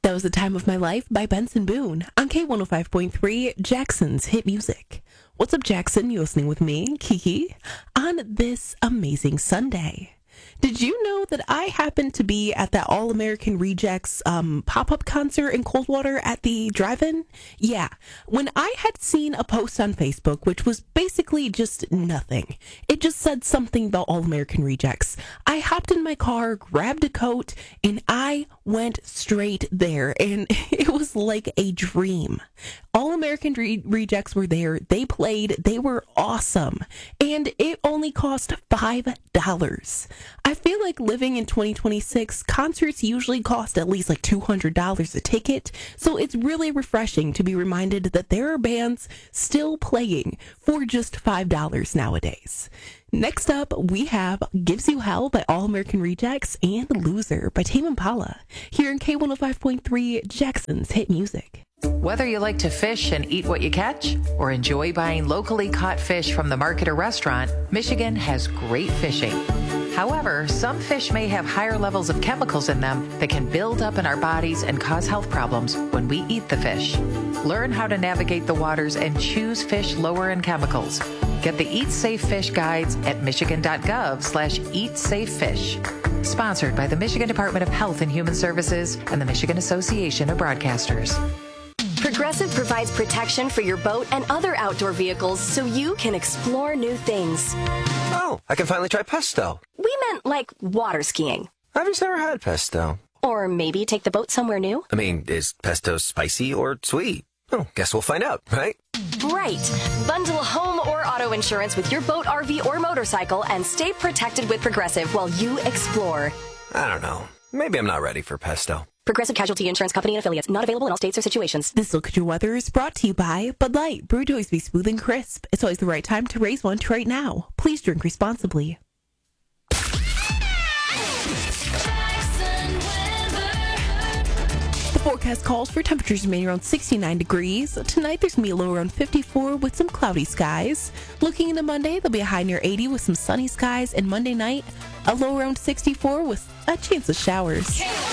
That was The Time of My Life by Benson Boone on K105.3, Jackson's Hit Music. What's up, Jackson? You're listening with me, Kiki, on this amazing Sunday. Did you know that I happened to be at that All-American Rejects pop-up concert in Coldwater at the drive-in? Yeah, when I had seen a post on Facebook, which was basically just nothing. It just said something about All-American Rejects. I hopped in my car, grabbed a coat, and I went straight there, and it was like a dream. All-American Rejects were there. They played. They were awesome. And it only cost $5. I feel like living in 2026, concerts usually cost at least like $200 a ticket, so it's really refreshing to be reminded that there are bands still playing for just $5 nowadays. Next up, we have Gives You Hell by All-American Rejects and Loser by Tame Impala, here in K105.3, Jackson's Hit Music. Whether you like to fish and eat what you catch, or enjoy buying locally caught fish from the market or restaurant, Michigan has great fishing. However, some fish may have higher levels of chemicals in them that can build up in our bodies and cause health problems when we eat the fish. Learn how to navigate the waters and choose fish lower in chemicals. Get the Eat Safe Fish guides at michigan.gov/eatsafefish. Sponsored by the Michigan Department of Health and Human Services and the Michigan Association of Broadcasters. Progressive provides protection for your boat and other outdoor vehicles so you can explore new things. Oh, I can finally try pesto. We meant like water skiing. I've just never had pesto. Or maybe take the boat somewhere new. I mean, is pesto spicy or sweet? Oh, guess we'll find out, right? Right. Bundle home or auto insurance with your boat, RV, or motorcycle and stay protected with Progressive while you explore. I don't know. Maybe I'm not ready for pesto. Progressive Casualty Insurance Company and Affiliates. Not available in all states or situations. This Look at Your Weather is brought to you by Bud Light. Brewed to always be smooth and crisp. It's always the right time to raise one right now. Please drink responsibly. The forecast calls for temperatures remaining around 69 degrees. Tonight there's going to be a low around 54 with some cloudy skies. Looking into Monday, there'll be a high near 80 with some sunny skies. And Monday night, a low around 64 with a chance of showers.